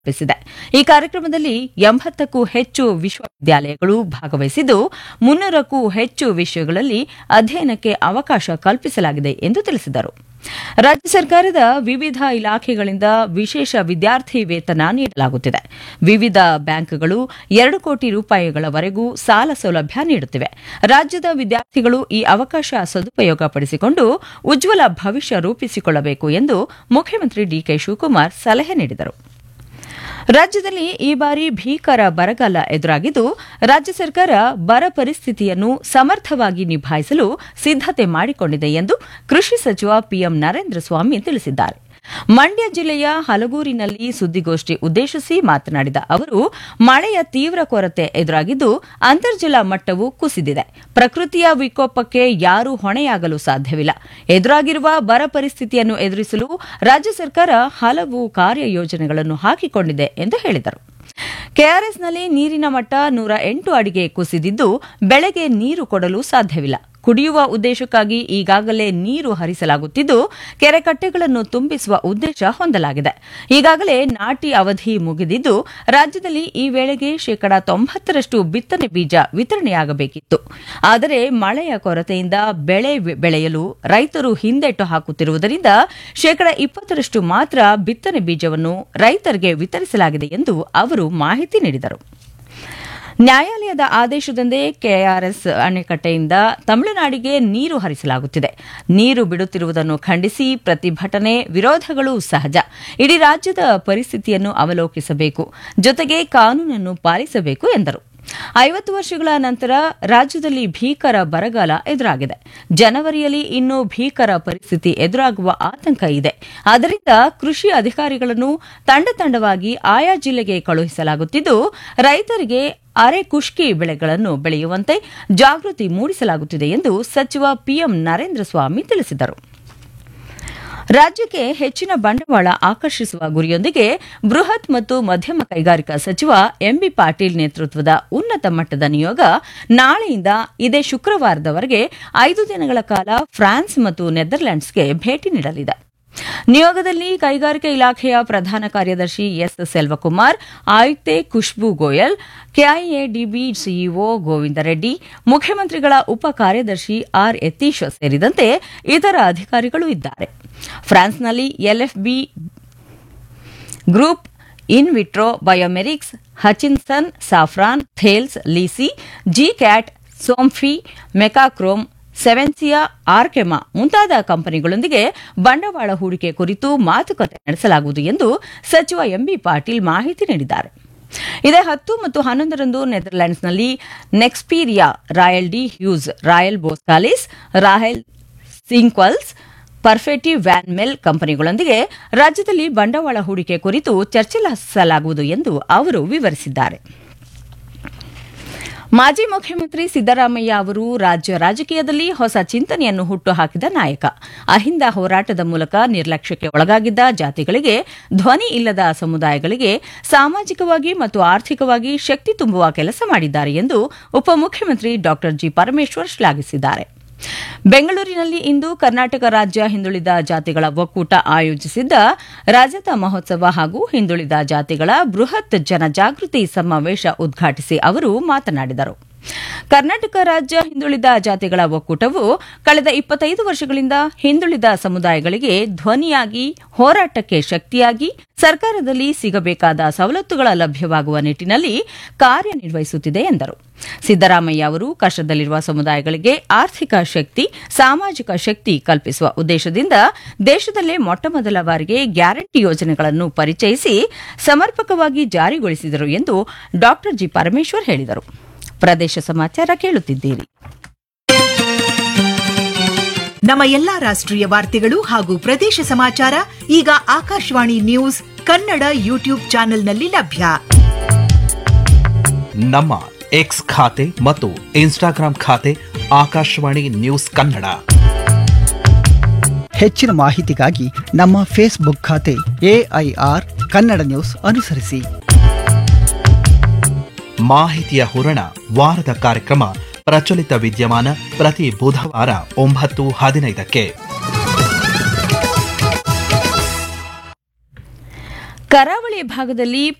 ಕಲ್ಪಿಸಿದೆ. ಈ ಕಾರ್ಯಕ್ರಮದಲ್ಲಿ 80ಕ್ಕೂ ಹೆಚ್ಚು ವಿಶ್ವವಿದ್ಯಾಲಯಗಳು ಭಾಗವಹಿಸಿದ್ದು 300ಕ್ಕೂ ಹೆಚ್ಚು ವಿಷಯಗಳಲ್ಲಿ ಅಧ್ಯಯನಕ್ಕೆ ಅವಕಾಶ ಕಲ್ಪಿಸಲಾಗಿದೆ ಎಂದು ತಿಳಿಸಿದರು. ರಾಜ್ಯ ಸರ್ಕಾರದ ವಿವಿಧ ಇಲಾಖೆಗಳಿಂದ ವಿಶೇಷ ವಿದ್ಯಾರ್ಥಿ ವೇತನ ನೀಡಲಾಗುತ್ತಿದೆ. ವಿವಿಧ ಬ್ಯಾಂಕ್ಗಳು 2 ಕೋಟಿ ರೂಪಾಯಿಗಳವರೆಗೂ ಸಾಲ ಸೌಲಭ್ಯ ನೀಡುತ್ತಿವೆ. ರಾಜ್ಯದ ವಿದ್ಯಾರ್ಥಿಗಳು ಈ ಅವಕಾಶ ಸದುಪಯೋಗಪಡಿಸಿಕೊಂಡು ಉಜ್ವಲ ಭವಿಷ್ಯ ರೂಪಿಸಿಕೊಳ್ಳಬೇಕು ಎಂದು ಮುಖ್ಯಮಂತ್ರಿ ಡಿಕೆ ಶಿವಕುಮಾರ್ ಸಲಹೆ ನೀಡಿದರು. ರಾಜ್ಯದಲ್ಲಿ ಈ ಬಾರಿ ಭೀಕರ ಬರಗಾಲ ಎದುರಾಗಿದ್ದು, ರಾಜ್ಯ ಸರ್ಕಾರ ಬರ ಪರಿಸ್ಥಿತಿಯನ್ನು ಸಮರ್ಥವಾಗಿ ನಿಭಾಯಿಸಲು ಸಿದ್ದತೆ ಮಾಡಿಕೊಂಡಿದೆ ಎಂದು ಕೃಷಿ ಸಚಿವ ಪಿಎಂ ನರೇಂದ್ರ ಸ್ವಾಮಿ ತಿಳಿಸಿದ್ದಾರೆ. ಮಂಡ್ಯ ಜಿಲ್ಲೆಯ ಹಲಗೂರಿನಲ್ಲಿ ಸುದ್ದಿಗೋಷ್ಠಿ ಉದ್ದೇಶಿಸಿ ಮಾತನಾಡಿದ ಅವರು, ಮಳೆಯ ತೀವ್ರ ಕೊರತೆ ಎದುರಾಗಿದ್ದು ಅಂತರ್ಜಲ ಮಟ್ಟವು ಕುಸಿದಿದೆ. ಪ್ರಕೃತಿಯ ವಿಕೋಪಕ್ಕೆ ಯಾರೂ ಹೊಣೆಯಾಗಲು ಸಾಧ್ಯವಿಲ್ಲ. ಎದುರಾಗಿರುವ ಬರ ಪರಿಸ್ಥಿತಿಯನ್ನು ಎದುರಿಸಲು ರಾಜ್ಯ ಸರ್ಕಾರ ಹಲವು ಕಾರ್ಯಯೋಜನೆಗಳನ್ನು ಹಾಕಿಕೊಂಡಿದೆ ಎಂದು ಹೇಳಿದರು. ಕೆಆರ್ಎಸ್ನಲ್ಲಿ ನೀರಿನ ಮಟ್ಟ 108 ಅಡಿಗೆ ಕುಸಿದಿದ್ದು ಬೆಳೆಗೆ ನೀರು ಕೊಡಲು ಸಾಧ್ಯವಿಲ್ಲ. ಕುಡಿಯುವ ಉದ್ದೇಶಕ್ಕಾಗಿ ಈಗಾಗಲೇ ನೀರು ಹರಿಸಲಾಗುತ್ತಿದ್ದು ಕೆರೆಕಟ್ಟೆಗಳನ್ನು ತುಂಬಿಸುವ ಉದ್ದೇಶ ಹೊಂದಲಾಗಿದೆ. ಈಗಾಗಲೇ ನಾಟಿ ಅವಧಿ ಮುಗಿದಿದ್ದು ರಾಜ್ಯದಲ್ಲಿ ಈ ವೇಳೆಗೆ 90% ಬಿತ್ತನೆ ಬೀಜ ವಿತರಣೆಯಾಗಬೇಕಿತ್ತು. ಆದರೆ ಮಳೆಯ ಕೊರತೆಯಿಂದ ಬೆಳೆ ಬೆಳೆಯಲು ರೈತರು ಹಿಂದೆಟ್ಟು ಹಾಕುತ್ತಿರುವುದರಿಂದ 20% ಮಾತ್ರ ಬಿತ್ತನೆ ಬೀಜವನ್ನು ರೈತರಿಗೆ ವಿತರಿಸಲಾಗಿದೆ ಎಂದು ಅವರು ಮಾಹಿತಿ ನೀಡಿದರು. ನ್ಯಾಯಾಲಯದ ಆದೇಶದಂತೆ ಕೆಆರ್ಎಸ್ ಅಣೆಕಟ್ಟೆಯಿಂದ ತಮಿಳುನಾಡಿಗೆ ನೀರು ಹರಿಸಲಾಗುತ್ತಿದೆ. ನೀರು ಬಿಡುತ್ತಿರುವುದನ್ನು ಖಂಡಿಸಿ ಪ್ರತಿಭಟನೆ, ವಿರೋಧಗಳು ಸಹಜ. ಇಡೀ ರಾಜ್ಯದ ಪರಿಸ್ಥಿತಿಯನ್ನು ಅವಲೋಕಿಸಬೇಕು, ಜೊತೆಗೆ ಕಾನೂನನ್ನು ಪಾಲಿಸಬೇಕು ಎಂದರು. 50 ವರ್ಷಗಳ ನಂತರ ರಾಜ್ಯದಲ್ಲಿ ಭೀಕರ ಬರಗಾಲ ಎದುರಾಗಿದೆ. ಜನವರಿಯಲ್ಲಿ ಇನ್ನೂ ಭೀಕರ ಪರಿಸ್ಥಿತಿ ಎದುರಾಗುವ ಆತಂಕ ಇದೆ. ಆದ್ದರಿಂದ ಕೃಷಿ ಅಧಿಕಾರಿಗಳನ್ನು ತಂಡವಾಗಿ ಆಯಾ ಜಿಲ್ಲೆಗೆ ಕಳುಹಿಸಲಾಗುತ್ತಿದ್ದು ರೈತರಿಗೆ ಅರೆ ಕುಷ್ಕಿ ಬೆಳೆಗಳನ್ನು ಬೆಳೆಯುವಂತೆ ಜಾಗೃತಿ ಮೂಡಿಸಲಾಗುತ್ತಿದೆ ಎಂದು ಸಚಿವ ಪಿಎಂ ನರೇಂದ್ರ ಸ್ವಾಮಿ ತಿಳಿಸಿದರು. ರಾಜ್ಯಕ್ಕೆ ಹೆಚ್ಚಿನ ಬಂಡವಾಳ ಆಕರ್ಷಿಸುವ ಗುರಿಯೊಂದಿಗೆ ಬೃಹತ್ ಮತ್ತು ಮಧ್ಯಮ ಕೈಗಾರಿಕಾ ಸಚಿವ ಎಂಬಿ ಪಾಟೀಲ್ ನೇತೃತ್ವದ ಉನ್ನತ ಮಟ್ಟದ ನಿಯೋಗ ನಾಳೆಯಿಂದ ಇದೇ ಶುಕ್ರವಾರದವರೆಗೆ 5 ದಿನಗಳ ಕಾಲ ಫ್ರಾನ್ಸ್ ಮತ್ತು ನೆದರ್ಲೆಂಡ್ಸ್ಗೆ ಭೇಟಿ ನೀಡಲಿದೆ. ನಿಯೋಗದಲ್ಲಿ ಕೈಗಾರಿಕಾ ಇಲಾಖೆಯ ಪ್ರಧಾನ ಕಾರ್ಯದರ್ಶಿ S Selvakumar, ಆಯುಕ್ತೆ Khushboo Goyal, KIADB CEO Govinda Reddy, ಮುಖ್ಯಮಂತ್ರಿಗಳ ಉಪ ಕಾರ್ಯದರ್ಶಿ ಆರ್ ಯತೀಶ್ ಸೇರಿದಂತೆ ಇತರ ಅಧಿಕಾರಿಗಳು ಇದ್ದಾರೆ. ಫ್ರಾನ್ಸ್ನಲ್ಲಿ ಎಲ್ಎಫ್ಬಿ ಗ್ರೂಪ್, ಇನ್ vitro ಬಯೋಮೆರಿಕ್ಸ್, ಹಚಿನ್ಸನ್, saffron, Thales, lessee, G cat, ಸೋಂಫಿ, ಮೆಕಾಕ್ರೋಮ್, ಸೆವೆನ್ಸಿಯಾ, ಆರ್ಕೆಮಾ ಮುಂತಾದ ಕಂಪನಿಗಳೊಂದಿಗೆ ಬಂಡವಾಳ ಹೂಡಿಕೆ ಕುರಿತು ಮಾತುಕತೆ ನಡೆಸಲಾಗುವುದು ಎಂದು ಸಚಿವ ಎಂಬಿ ಪಾಟೀಲ್ ಮಾಹಿತಿ ನೀಡಿದ್ದಾರೆ. ಇದೇ 10 ಮತ್ತು 11ರಂದು ನೆದರ್ಲೆಂಡ್ಸ್ನಲ್ಲಿ ನೆಕ್ಸ್ಪೀರಿಯಾ, royal D Hughes, royal ಬೋಸ್ಕಾಲಿಸ್, royal ಸಿಂಕ್ವಲ್ಸ್, ಪರ್ಫೆಟಿವ್ van ಮೆಲ್ ಕಂಪನಿಗಳೊಂದಿಗೆ ರಾಜ್ಯದಲ್ಲಿ ಬಂಡವಾಳ ಹೂಡಿಕೆ ಕುರಿತು ಚರ್ಚಿಸಲಾಗುವುದು ಎಂದು ಅವರು ವಿವರಿಸಿದ್ದಾರೆ. ಮಾಜಿ ಮುಖ್ಯಮಂತ್ರಿ ಸಿದ್ದರಾಮಯ್ಯ ಅವರು ರಾಜ್ಯ ರಾಜಕೀಯದಲ್ಲಿ ಹೊಸ ಚಿಂತನೆಯನ್ನು ಹುಟ್ಟುಹಾಕಿದ ನಾಯಕ. ಅಹಿಂದ ಹೋರಾಟದ ಮೂಲಕ ನಿರ್ಲಕ್ಷ್ಯಕ್ಕೆ ಒಳಗಾಗಿದ್ದ ಜಾತಿಗಳಿಗೆ, ಧ್ವನಿ ಇಲ್ಲದ ಸಮುದಾಯಗಳಿಗೆ ಸಾಮಾಜಿಕವಾಗಿ ಮತ್ತು ಆರ್ಥಿಕವಾಗಿ ಶಕ್ತಿ ತುಂಬುವ ಕೆಲಸ ಮಾಡಿದ್ದಾರೆ ಎಂದು ಉಪಮುಖ್ಯಮಂತ್ರಿ ಡಾ ಜಿ ಪರಮೇಶ್ವರ್ ಶ್ಲಾಘಿಸಿದ್ದಾರೆ. ಬೆಂಗಳೂರಿನಲ್ಲಿ ಇಂದು ಕರ್ನಾಟಕ ರಾಜ್ಯ ಹಿಂದುಳಿದ ಜಾತಿಗಳ ಒಕ್ಕೂಟ ಆಯೋಜಿಸಿದ್ದ ರಜತ ಮಹೋತ್ಸವ ಹಾಗೂ ಹಿಂದುಳಿದ ಜಾತಿಗಳ ಬೃಹತ್ ಜನಜಾಗೃತಿ ಸಮಾವೇಶ ಉದ್ಘಾಟಿಸಿ ಅವರು ಮಾತನಾಡಿದರು. ಕರ್ನಾಟಕ ರಾಜ್ಯ ಹಿಂದುಳಿದ ಜಾತಿಗಳ ಒಕ್ಕೂಟವು ಕಳೆದ 25 ವರ್ಷಗಳಿಂದ ಹಿಂದುಳಿದ ಸಮುದಾಯಗಳಿಗೆ ಧ್ವನಿಯಾಗಿ, ಹೋರಾಟಕ್ಕೆ ಶಕ್ತಿಯಾಗಿ, ಸರ್ಕಾರದಲ್ಲಿ ಸಿಗಬೇಕಾದ ಸವಲತ್ತುಗಳ ಲಭ್ಯವಾಗುವ ನಿಟ್ಟಿನಲ್ಲಿ ಕಾರ್ಯನಿರ್ವಹಿಸುತ್ತಿದೆ ಎಂದರು. ಸಿದ್ದರಾಮಯ್ಯ ಅವರು ಕಷ್ಟದಲ್ಲಿರುವ ಸಮುದಾಯಗಳಿಗೆ ಆರ್ಥಿಕ ಶಕ್ತಿ, ಸಾಮಾಜಿಕ ಶಕ್ತಿ ಕಲ್ಪಿಸುವ ಉದ್ದೇಶದಿಂದ ದೇಶದಲ್ಲೇ ಮೊಟ್ಟಮೊದಲ ಬಾರಿಗೆ ಗ್ಯಾರಂಟಿ ಯೋಜನೆಗಳನ್ನು ಪರಿಚಯಿಸಿ ಸಮರ್ಪಕವಾಗಿ ಜಾರಿಗೊಳಿಸಿದರು ಎಂದು ಡಾ ಜಿ ಪರಮೇಶ್ವರ್ ಹೇಳಿದರು. ಪ್ರದೇಶ ಸಮಾಚಾರ ಕೇಳುತ್ತಿದ್ದೀರಿ. ನಮ್ಮ ಎಲ್ಲಾ ರಾಷ್ಟ್ರೀಯ ವಾರ್ತೆಗಳು ಹಾಗೂ ಪ್ರದೇಶ ಸಮಾಚಾರ ಈಗ ಆಕಾಶವಾಣಿ ನ್ಯೂಸ್ ಕನ್ನಡ ಯೂಟ್ಯೂಬ್ ಚಾನೆಲ್ನಲ್ಲಿ ಲಭ್ಯ. ನಮ್ಮ ಎಕ್ಸ್ ಖಾತೆ ಮತ್ತು ಇನ್ಸ್ಟಾಗ್ರಾಂ ಖಾತೆ ಆಕಾಶವಾಣಿ ನ್ಯೂಸ್ ಕನ್ನಡ. ಹೆಚ್ಚಿನ ಮಾಹಿತಿಗಾಗಿ ನಮ್ಮ ಫೇಸ್ಬುಕ್ ಖಾತೆ ಎಐಆರ್ ಕನ್ನಡ ನ್ಯೂಸ್ ಅನುಸರಿಸಿ. ಮಾಹಿತಿಯ ಹೂರಣ ವಾರದ ಕಾರ್ಯಕ್ರಮ ಪ್ರಚಲಿತ ವಿದ್ಯಮಾನ ಪ್ರತಿ ಬುಧವಾರ 9:15ಕ್ಕೆ. ಕರಾವಳಿ ಭಾಗದಲ್ಲಿ